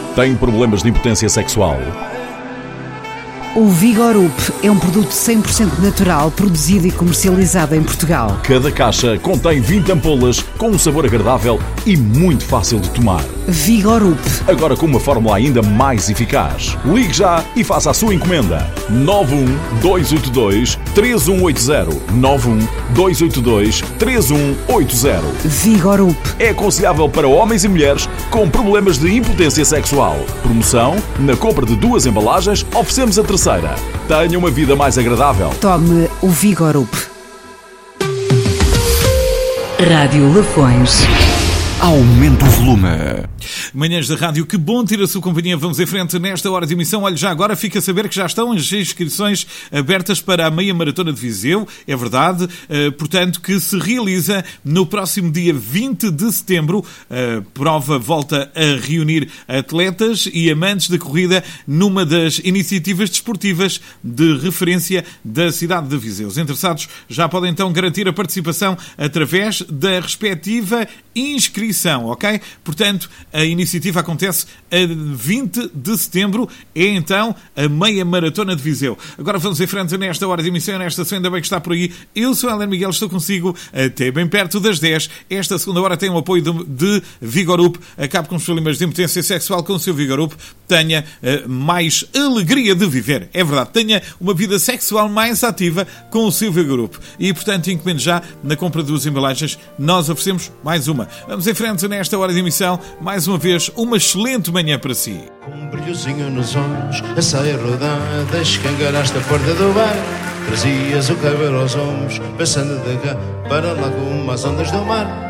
Tem problemas de impotência sexual? O Vigorup é um produto 100% natural, produzido e comercializado em Portugal. Cada caixa contém 20 ampolas com um sabor agradável e muito fácil de tomar. Vigorup. Agora com uma fórmula ainda mais eficaz. Ligue já e faça a sua encomenda. 91282-3180. 91282-3180. Vigorup. É aconselhável para homens e mulheres com problemas de impotência sexual. Promoção: na compra de 2 embalagens, oferecemos a terceira. Tenha uma vida mais agradável. Tome o Vigorup. Rádio Lafões. Aumente o volume. Manhãs da Rádio, que bom ter a sua companhia. Vamos em frente nesta hora de emissão. Olha, já agora fica a saber que já estão as inscrições abertas para a Meia Maratona de Viseu. É verdade, portanto, que se realiza no próximo dia 20 de setembro. A prova volta a reunir atletas e amantes da corrida numa das iniciativas desportivas de referência da cidade de Viseu. Os interessados já podem então garantir a participação através da respectiva inscrição, ok? Portanto, a iniciativa acontece a 20 de setembro, é então a Meia Maratona de Viseu. Agora vamos em frente nesta hora de emissão, nesta sessão, ainda bem que está por aí. Eu sou Helder Miguel, estou consigo até bem perto das 10. Esta segunda hora tem o apoio de Vigorup. Acabe com os problemas de impotência sexual com o seu Vigorup. Tenha mais alegria de viver. É verdade, tenha uma vida sexual mais ativa com o seu Vigorup. E, portanto, encomende já na compra de 2 embalagens. Nós oferecemos mais uma. Vamos em frente nesta hora de emissão. Mais uma vez, uma excelente manhã para si. Com um brilhozinho nos olhos, a saia rodada, escangaraste a porta do bar. Trazias o cabelo aos ombros, passando de cá para lá como as ondas do mar.